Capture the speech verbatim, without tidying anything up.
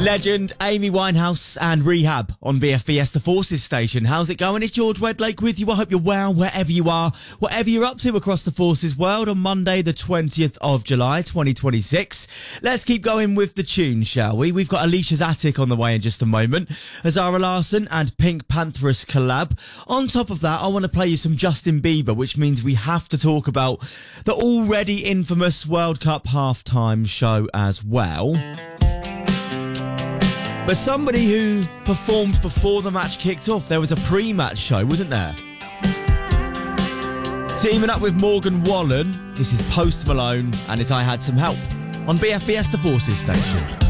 Legend Amy Winehouse and Rehab on B F Fiesta Forces station. How's it going? It's George Wedlake with you. I hope you're well wherever you are, whatever you're up to across the Forces world on Monday the twentieth of July twenty twenty-six. Let's keep going with the tune, shall we? We've got Alicia's Attic on the way in just a moment. Azara Larson and Pink Pantheress collab. On top of that, I want to play you some Justin Bieber, which means we have to talk about the already infamous World Cup halftime show as well. But somebody who performed before the match kicked off, there was a pre-match show, wasn't there? Teaming up with Morgan Wallen, this is Post Malone, and it's I Had Some Help on B F Fiesta Forces station.